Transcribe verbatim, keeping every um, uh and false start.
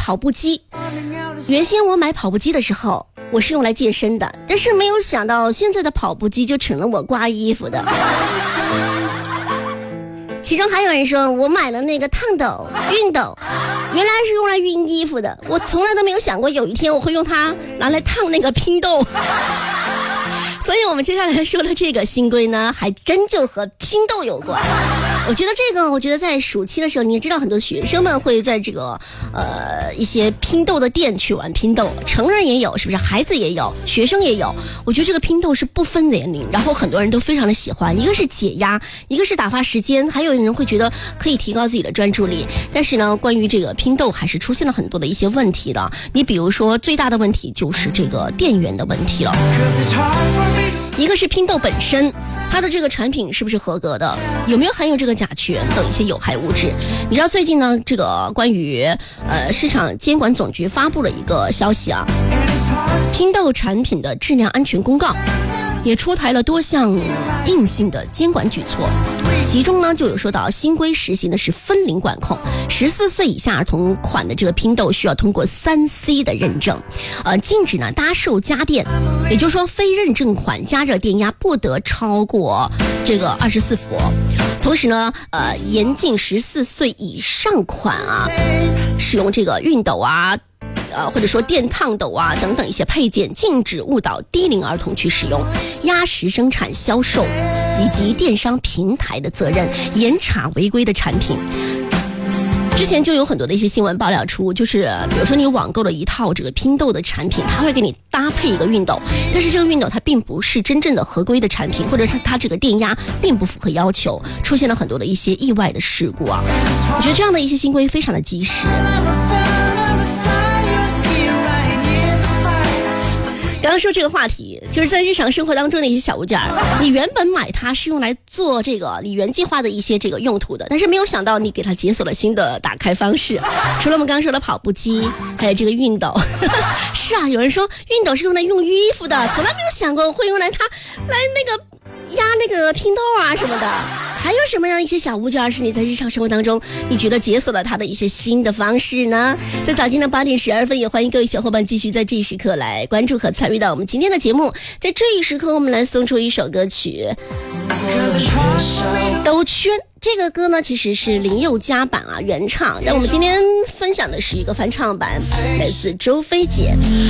跑步机。原先我买跑步机的时候，我是用来健身的，但是没有想到现在的跑步机就成了我刮衣服的。其中还有人说我买了那个烫斗、熨斗，原来是用来熨衣服的。我从来都没有想过有一天我会用它拿来烫那个拼豆。所以我们接下来说的这个新规呢，还真就和拼豆有关。我觉得这个，我觉得在暑期的时候，你也知道很多学生们会在这个呃一些拼豆的店去玩拼豆，成人也有，是不是？孩子也有，学生也有。我觉得这个拼豆是不分年龄，然后很多人都非常的喜欢。一个是解压，一个是打发时间，还有人会觉得可以提高自己的专注力。但是呢，关于这个拼豆还是出现了很多的一些问题的。你比如说，最大的问题就是这个电源的问题了。一个是拼豆本身，它的这个产品是不是合格的，有没有含有这个甲醛等一些有害物质。你知道最近呢，这个关于呃市场监管总局发布了一个消息啊，拼豆产品的质量安全公告，也出台了多项硬性的监管举措。其中呢就有说到新规实行的是分龄管控，十四岁以下儿童款的这个拼豆需要通过 三 C 的认证，呃，禁止呢搭售家电，也就是说非认证款加热电压不得超过这个二十四伏。同时呢，呃，严禁十四岁以上款啊使用这个熨斗啊。呃，或者说电烫斗啊等等一些配件，禁止误导低龄儿童去使用，压实生产销售以及电商平台的责任，严查违规的产品。之前就有很多的一些新闻爆料出，就是比如说你网购了一套这个拼豆的产品，它会给你搭配一个熨斗，但是这个熨斗它并不是真正的合规的产品，或者是它这个电压并不符合要求，出现了很多的一些意外的事故啊。我觉得这样的一些新规非常的及时。刚刚说这个话题，就是在日常生活当中的一些小物件，你原本买它是用来做这个你原计划的一些这个用途的，但是没有想到你给它解锁了新的打开方式。除了我们刚刚说的跑步机，还有这个熨斗。是啊，有人说熨斗是用来用衣服的，从来没有想过会用来它来那个压那个拼豆啊什么的。还有什么样一些小物件是你在日常生活当中你觉得解锁了它的一些新的方式呢？在早间的八点十二分，也欢迎各位小伙伴继续在这一时刻来关注和参与到我们今天的节目。在这一时刻，我们来送出一首歌曲兜圈。这个歌呢其实是林宥嘉版啊原唱，但我们今天分享的是一个翻唱版，来自周飞姐。